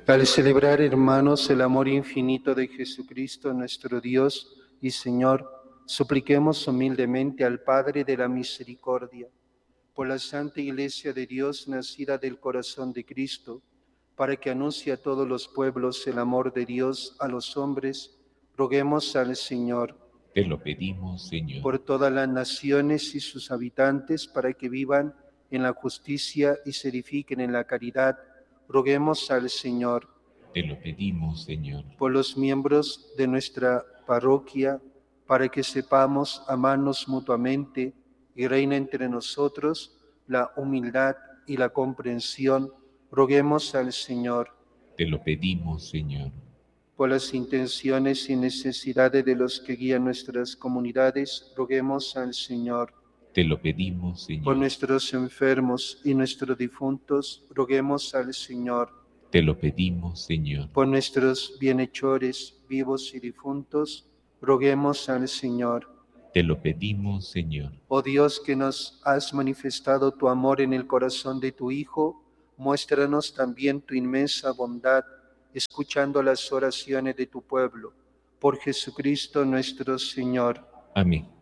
Al celebrar, hermanos, el amor infinito de Jesucristo, nuestro Dios y Señor, supliquemos humildemente al Padre de la Misericordia, por la Santa Iglesia de Dios, nacida del corazón de Cristo, para que anuncie a todos los pueblos el amor de Dios a los hombres, roguemos al Señor. Te lo pedimos, Señor. Por todas las naciones y sus habitantes, para que vivan en la justicia y se edifiquen en la caridad, roguemos al Señor. Te lo pedimos, Señor. Por los miembros de nuestra parroquia, para que sepamos amarnos mutuamente y reine entre nosotros la humildad y la comprensión, roguemos al Señor. Te lo pedimos, Señor. Por las intenciones y necesidades de los que guían nuestras comunidades, roguemos al Señor. Te lo pedimos, Señor. Por nuestros enfermos y nuestros difuntos, roguemos al Señor. Te lo pedimos, Señor. Por nuestros bienhechores vivos y difuntos, roguemos al Señor. Te lo pedimos, Señor. Oh Dios, que nos has manifestado tu amor en el corazón de tu Hijo, muéstranos también tu inmensa bondad, escuchando las oraciones de tu pueblo. Por Jesucristo nuestro Señor. Amén.